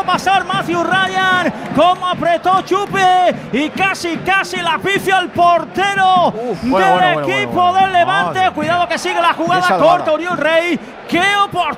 pasar Matthew Ryan, cómo apretó Chupe y casi la pifia el portero del equipo del Levante. Cuidado que sigue la jugada corta, Oriol Rey. ¡Qué oportunidad!